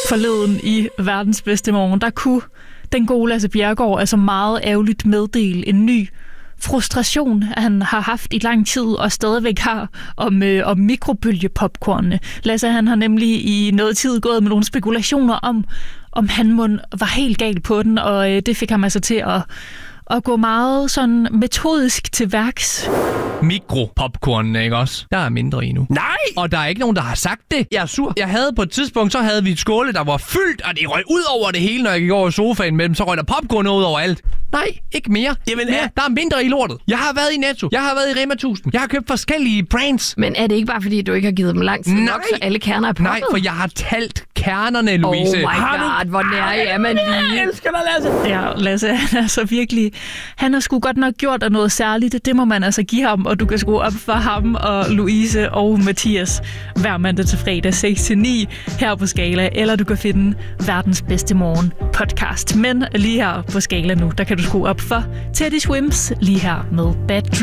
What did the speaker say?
Forleden i Verdens Bedste Morgen, der kunne den gode Lasse Bjerregaard altså meget ærgerligt meddele en ny frustration, han har haft i lang tid og stadigvæk har om mikrobølgepopcornene. Lasse, han har nemlig i noget tid gået med nogle spekulationer om han var helt galt på den, og det fik ham altså til at gå meget sådan metodisk til værks. Mikropopcornene, ikke også? Der er mindre i nu. Nej! Og der er ikke nogen, der har sagt det. Jeg er sur. Jeg havde på et tidspunkt, så havde vi et skåle, der var fyldt, og det røg ud over det hele, når jeg gik over i sofaen med dem. Så røg der popcorn ud over alt. Nej, ikke mere. Jamen, der er mindre i lortet. Jeg har været i Netto. Jeg har været i Rema 1000. Jeg har købt forskellige brands. Men er det ikke bare fordi, du ikke har givet dem lang tid nok, så alle kerner er poppet? Nej, for jeg har talt kernerne, Louise. Oh my god, hvor nær er man lige. Jeg elsker dig, Lasse. Ja, Lasse, han er altså virkelig... Han har sgu godt nok gjort af noget særligt. Det må man altså give ham, og du kan sgu op for ham og Louise og Mathias hver mandag til fredag 6-9 her på Skala, eller du kan finde Verdens Bedste Morgen podcast. Men lige her på Skala nu, der kan du skrue op for Teddy Swims lige her med Bad Dreams.